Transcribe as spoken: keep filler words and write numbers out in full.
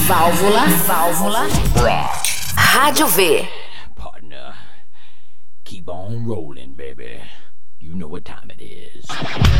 Válvula, válvula. Rock. Rádio V. Partner, keep on rolling, baby. You know what time it is.